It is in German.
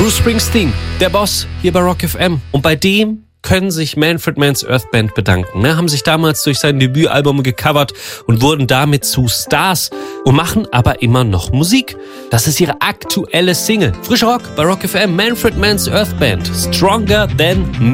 Bruce Springsteen, der Boss hier bei Rock FM. Und bei dem können sich Manfred Mann's Earth Band bedanken. Haben sich damals durch sein Debütalbum gecovert und wurden damit zu Stars und machen aber immer noch Musik. Das ist ihre aktuelle Single. Frischer Rock bei Rock FM, Manfred Mann's Earth Band. Stronger Than